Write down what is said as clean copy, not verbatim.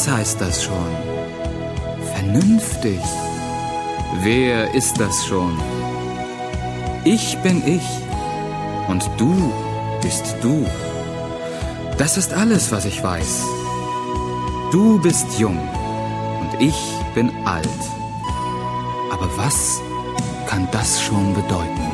Herz heißt das schon. Vernünftig. Wer ist das schon? Ich bin ich und du bist du. Das ist alles, was ich weiß. Du bist jung und ich bin alt. Aber was kann das schon bedeuten?